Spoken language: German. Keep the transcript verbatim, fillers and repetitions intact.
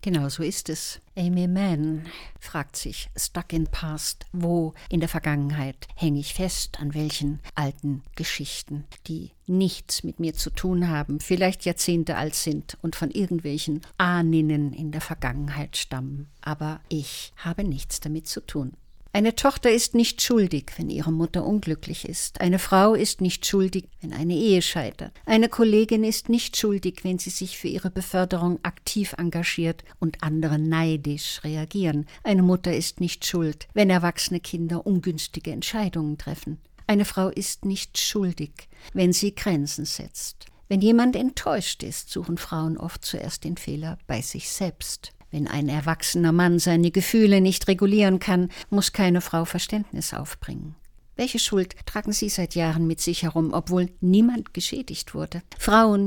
Genau so ist es. Amy Mann fragt sich, stuck in past, wo in der Vergangenheit hänge ich fest, an welchen alten Geschichten, die nichts mit mir zu tun haben, vielleicht Jahrzehnte alt sind und von irgendwelchen Ahnen in der Vergangenheit stammen. Aber ich habe nichts damit zu tun. Eine Tochter ist nicht schuldig, wenn ihre Mutter unglücklich ist. Eine Frau ist nicht schuldig, wenn eine Ehe scheitert. Eine Kollegin ist nicht schuldig, wenn sie sich für ihre Beförderung aktiv engagiert und andere neidisch reagieren. Eine Mutter ist nicht schuld, wenn erwachsene Kinder ungünstige Entscheidungen treffen. Eine Frau ist nicht schuldig, wenn sie Grenzen setzt. Wenn jemand enttäuscht ist, suchen Frauen oft zuerst den Fehler bei sich selbst. Wenn ein erwachsener Mann seine Gefühle nicht regulieren kann, muss keine Frau Verständnis aufbringen. Welche Schuld tragen Sie seit Jahren mit sich herum, obwohl niemand geschädigt wurde? Frauen